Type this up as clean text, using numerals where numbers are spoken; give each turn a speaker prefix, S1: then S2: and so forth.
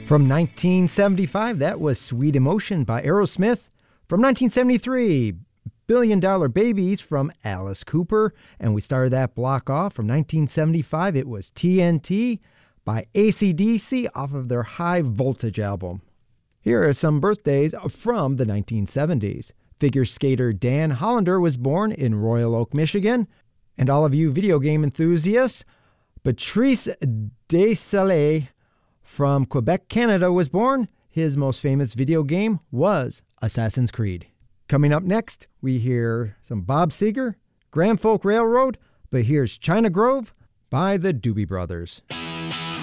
S1: From 1975, that was Sweet Emotion by Aerosmith. From 1973, Billion Dollar Babies from Alice Cooper. And we started that block off. From 1975, it was TNT by AC/DC off of their High Voltage album. Here are some birthdays from the 1970s. Figure skater Dan Hollander was born in Royal Oak, Michigan. And all of you video game enthusiasts, Patrice Desailly from Quebec, Canada was born. His most famous video game was Assassin's Creed. Coming up next, we hear some Bob Seger, Grand Folk Railroad, but here's China Grove by the Doobie Brothers.